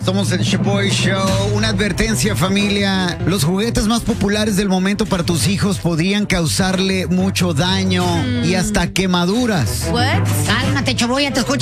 Somos el Shaboy Show. Una advertencia, familia. Los juguetes más populares del momento para tus hijos podrían causarle mucho daño y hasta quemaduras. What? Cálmate, Chaboy, ya te escucho.